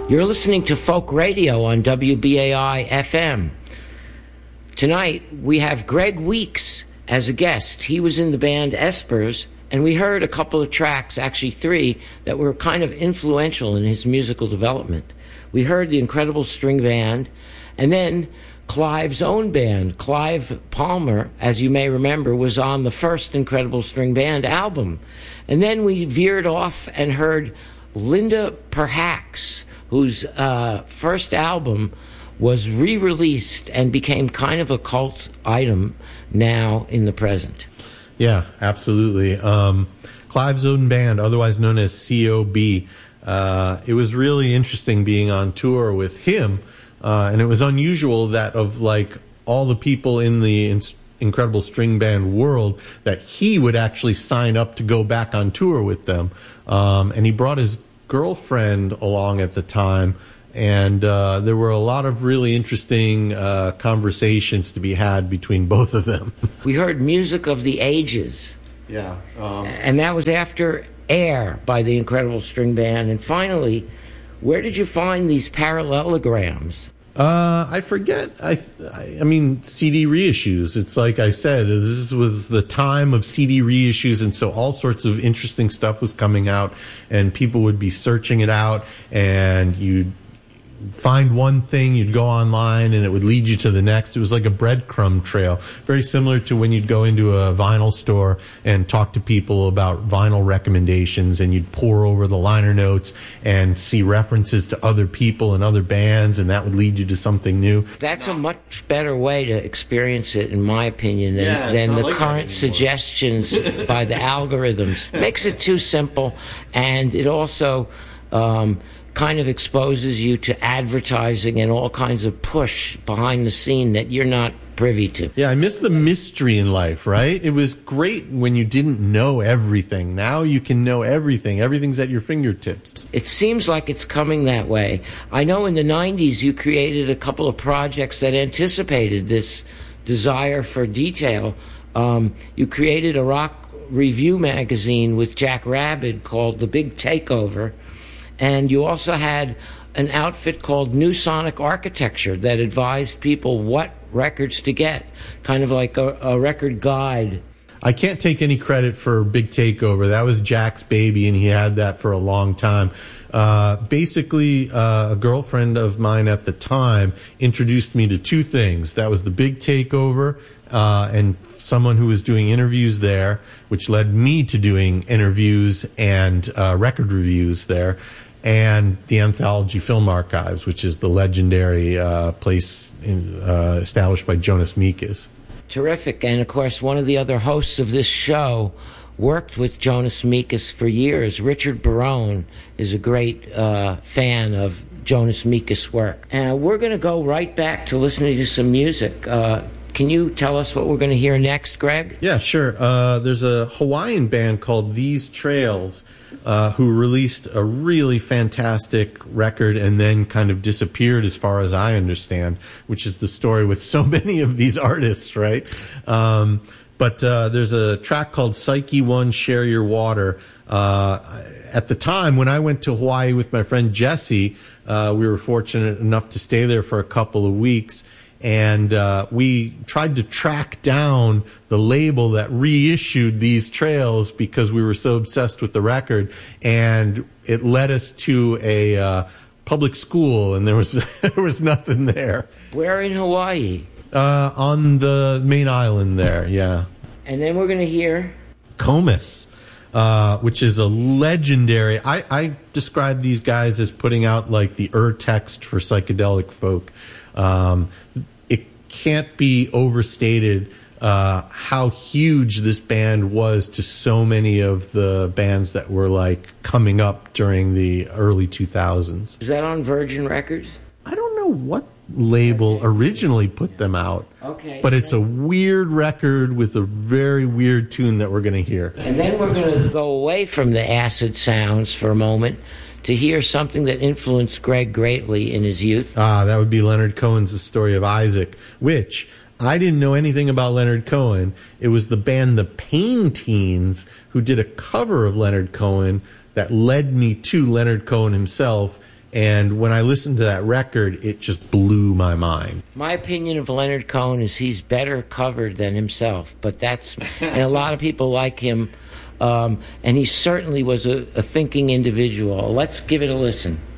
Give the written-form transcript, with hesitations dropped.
You're listening to Folk Radio on WBAI FM. Tonight, we have Greg Weeks as a guest. He was in the band Espers, and we heard a couple of tracks, actually 3, that were kind of influential in his musical development. We heard the Incredible String Band, and then Clive's own band. Clive Palmer, as you may remember, was on the first Incredible String Band album. And then we veered off and heard Linda Perhacs, whose first album was re-released and became kind of a cult item now in the present. Yeah, absolutely. Clive's own band, otherwise known as COB. It was really interesting being on tour with him, and it was unusual that of like all the people in the Incredible String Band world, that he would actually sign up to go back on tour with them. And he brought his girlfriend along at the time, and there were a lot of really interesting conversations to be had between both of them. We heard Music of the Ages. Yeah. And that was after Air by the Incredible String Band. And finally, where did you find these parallelograms? I forget. I mean, CD reissues. It's like I said, this was the time of CD reissues, and so all sorts of interesting stuff was coming out, and people would be searching it out, and you'd find one thing, you'd go online, and it would lead you to the next. It was like a breadcrumb trail, very similar to when you'd go into a vinyl store and talk to people about vinyl recommendations, and you'd pore over the liner notes and see references to other people and other bands, and that would lead you to something new. That's a much better way to experience it, in my opinion, than the like current suggestions by the algorithms. Makes it too simple, and it also kind of exposes you to advertising and all kinds of push behind the scene that you're not privy to. Yeah, I miss the mystery in life, right? It was great when you didn't know everything. Now you can know everything. Everything's at your fingertips. It seems like it's coming that way. I know in the 90s you created a couple of projects that anticipated this desire for detail. You created a rock review magazine with Jack Rabid called The Big Takeover. And you also had an outfit called New Sonic Architecture that advised people what records to get, kind of like a record guide. I can't take any credit for Big Takeover. That was Jack's baby, and he had that for a long time. Basically, a girlfriend of mine at the time introduced me to 2 things. That was the Big Takeover and someone who was doing interviews there, which led me to doing interviews and record reviews there, and the Anthology Film Archives, which is the legendary place established by Jonas Mekas. Terrific. And, of course, one of the other hosts of this show worked with Jonas Mekas for years. Richard Barone is a great fan of Jonas Mekas' work. And we're going to go right back to listening to some music. Can you tell us what we're going to hear next, Greg? Yeah, sure. There's a Hawaiian band called These Trails who released a really fantastic record and then kind of disappeared, as far as I understand, which is the story with so many of these artists, right? But there's a track called Psyche 1, Share Your Water. At the time, when I went to Hawaii with my friend Jesse, we were fortunate enough to stay there for a couple of weeks. And we tried to track down the label that reissued These Trails because we were so obsessed with the record. And it led us to a public school, and there was nothing there. Where in Hawaii? On the main island there, yeah. And then we're going to hear Comus, which is a legendary. I describe these guys as putting out like the text for psychedelic folk. It can't be overstated how huge this band was to so many of the bands that were like coming up during the early 2000s. Is that on Virgin Records? I don't know what label originally put them out. Okay. But it's a weird record with a very weird tune that we're going to hear. And then we're going to go away from the acid sounds for a moment to hear something that influenced Greg greatly in his youth. That would be Leonard Cohen's The Story of Isaac, which I didn't know anything about Leonard Cohen. It was the band The Pain Teens who did a cover of Leonard Cohen that led me to Leonard Cohen himself. And when I listened to that record, it just blew my mind. My opinion of Leonard Cohen is he's better covered than himself, but and a lot of people like him, and he certainly was a thinking individual. Let's give it a listen.